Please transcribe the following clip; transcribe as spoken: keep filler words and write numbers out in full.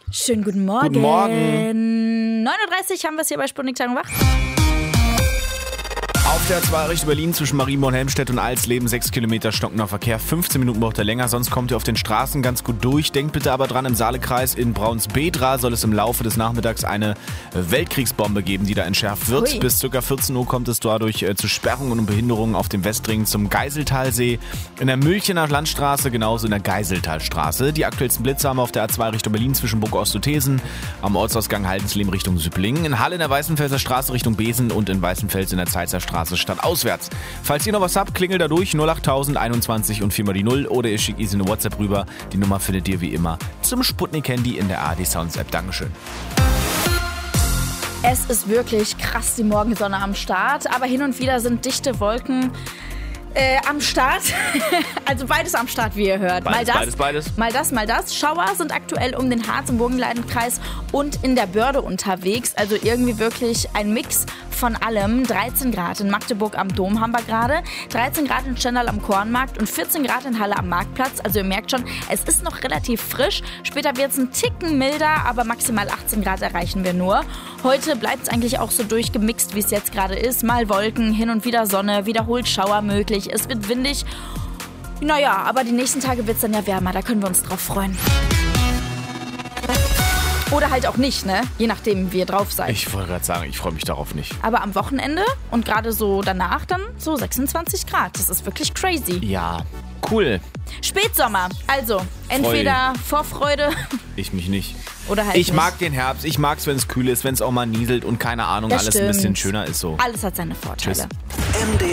Schönen guten Morgen. Guten Morgen. neun Uhr dreißig haben wir es hier bei Sputnik Tag und Wach. Auf der A zwei Richtung Berlin zwischen Marienborn, Helmstedt und Alsleben sechs Kilometer stockender Verkehr. fünfzehn Minuten braucht er länger, sonst kommt ihr auf den Straßen ganz gut durch. Denkt bitte aber dran, im Saalekreis in Braunsbedra soll es im Laufe des Nachmittags eine Weltkriegsbombe geben, die da entschärft wird. Ui. Bis ca. vierzehn Uhr kommt es dadurch äh, zu Sperrungen und Behinderungen auf dem Westring zum Geiseltalsee, in der Mülchener Landstraße, genauso in der Geiseltalstraße. Die aktuellsten Blitze haben wir auf der A zwei Richtung Berlin zwischen Burgost und Thesen, am Ortsausgang Haldensleben Richtung Süblingen, in Halle in der Weißenfelser Straße Richtung Besen und in Weißenfels in der Zeitzer Straße statt auswärts. Falls ihr noch was habt, klingelt da durch null acht tausend einundzwanzig und viermal die null oder ihr schickt easy eine WhatsApp rüber. Die Nummer findet ihr wie immer zum Sputnik-Handy in der A R D Sounds App. Dankeschön. Es ist wirklich krass die Morgensonne am Start, aber hin und wieder sind dichte Wolken äh, am Start. Also beides am Start, wie ihr hört. Beides, mal das, beides, beides. Mal das, mal das. Schauer sind aktuell um den Harz- und Burgenlandkreis und in der Börde unterwegs. Also irgendwie wirklich ein Mix von allem. dreizehn Grad in Magdeburg am Dom haben wir gerade, dreizehn Grad in Stendal am Kornmarkt und vierzehn Grad in Halle am Marktplatz. Also ihr merkt schon, es ist noch relativ frisch. Später wird es ein Ticken milder, aber maximal achtzehn Grad erreichen wir nur. Heute bleibt es eigentlich auch so durchgemixt, wie es jetzt gerade ist. Mal Wolken, hin und wieder Sonne, wiederholt Schauer möglich. Es wird windig. Naja, aber die nächsten Tage wird es dann ja wärmer. Da können wir uns drauf freuen. Oder halt auch nicht, ne? Je nachdem, wie ihr drauf seid. Ich wollte gerade sagen, ich freue mich darauf nicht. Aber am Wochenende und gerade so danach dann so sechsundzwanzig Grad. Das ist wirklich crazy. Ja, cool. Spätsommer. Also, entweder Vorfreude Ich mich nicht. oder halt Ich nicht. mag den Herbst. Ich mag es, wenn es kühl ist, wenn es auch mal nieselt und keine Ahnung, Das alles ein bisschen stimmt. schöner ist so. Alles hat seine Vorteile. Tschüss.